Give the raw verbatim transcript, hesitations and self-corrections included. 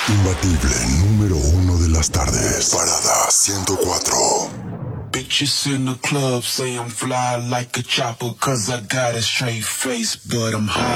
Imbatible número uno de las tardes. Parada ciento cuatro. Bitches in the club say I'm fly like a chopper, cause I got a straight face, but I'm high.